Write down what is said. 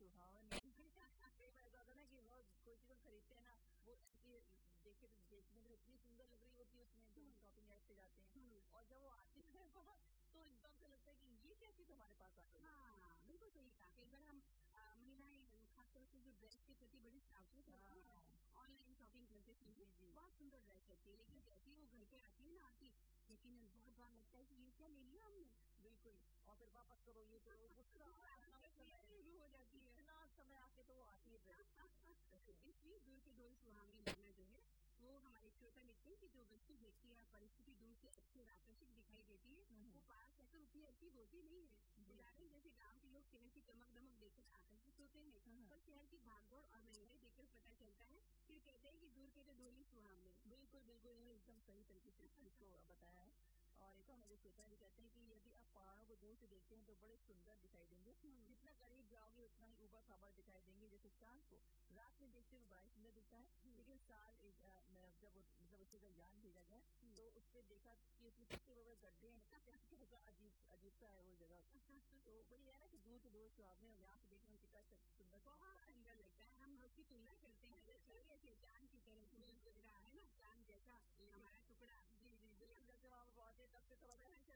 सुहावन कई बार ऐसा होता है ना कि बहुत कोई चीज हम खरीदते हैं ना, वो ऐसी देखे तो देखने में इतनी सुंदर लग रही होती है उसमें, जब हम शॉपिंग ऐप पे जाते हैं और जब वो आती है तो एकदम से लगता है कि ये क्या चीज हमारे पास आ गई। हाँ, बिल्कुल सही कहा। कई बार हम महिलाएं खासतौर से जो ड्रेस के प्रति बड़ी सावधान होती है, ऑनलाइन शॉपिंग करते समय बहुत सुंदर ड्रेस होती है, लेकिन जैसे ही वो घर पे आती है ना, आती यकीनन बहुत बार लगता है कि ये क्या ले लिया हमने। बिल्कुल, और फिर वापस करो ये करो गुस्सा शुरू हो जाती है इतना समय आके तो वो आती है। इसलिए दूर के डोल सुहावनी लगना जो है वो हमारे श्रोता लिखते हैं कि जो वस्तु देखती है परिस्थिति दूर से अच्छी और आकर्षक दिखाई देती है, वो पास आकर उतनी अच्छी होती नहीं है। उदाहरण जैसे गांव के लोग शहर की चमक दमक देखकर आकर्षित होते हैं, पर शहर की भागदौड़ और महंगाई देखकर पता चलता है, फिर कहते हैं कि दूर के डोल ही सुहावने। बिल्कुल बिल्कुल, एकदम सही तरीके से इसको बताया है। और एक और मेरे श्रोता भी कहते हैं कि यदि आप पहाड़ों को दूर से देखते हैं तो बड़े सुंदर दिखाई देंगे, जितना करीब जाओगे उतना ही ऊपर खबर दिखाई देंगे। जैसे चांद को रात में देखते हुए बड़ा सुंदर दिखता है, लेकिन साल जब उससे जब यान भेजा गया तो उससे देखा कि उसमें कितने बड़े गड्ढे हैं, कैसा अजीब सा है वो जगह। तो वही है ना कि दूर से दूर सुहावने और यहाँ से देखने में कितना सुंदर बहुत सुंदर लगता है। हम लोग की तुलना करते हैं